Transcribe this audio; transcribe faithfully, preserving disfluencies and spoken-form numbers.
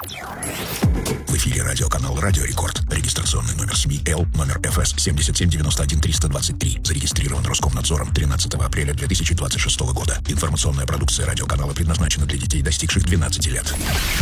В эфире радиоканал «Радио Рекорд». Регистрационный номер семьи Л, номер эф эс семь семь девять один три два три. Зарегистрирован Роскомнадзором тринадцатого апреля две тысячи двадцать шестого года. Информационная продукция радиоканала предназначена для детей, достигших двенадцати лет.